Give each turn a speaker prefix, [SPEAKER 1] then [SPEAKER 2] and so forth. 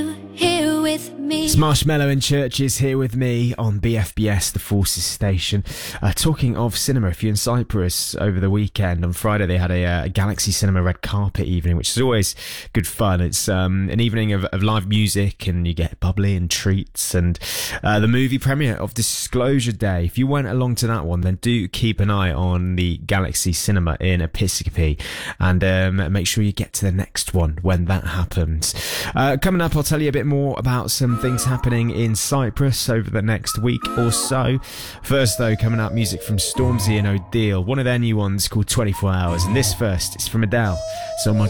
[SPEAKER 1] here with me.
[SPEAKER 2] It's Marshmallow and Churches here with me on BFBS, the Forces Station. Talking of cinema, if you're in Cyprus over the weekend, on Friday they had a Galaxy Cinema red carpet evening, which is always good fun. It's an evening of live music, and you get bubbly and treats, and the movie premiere of Disclosure Day. If you went along to that one, then do keep an eye on the Galaxy Cinema in Episcopi, and make sure you get to the next one when that happens. Coming up, I'll tell you a bit more about some things happening in Cyprus over the next week or so. First though, coming up, music from Stormzy and Odile, one of their new ones called 24 Hours, and this first is from Adele. It's on my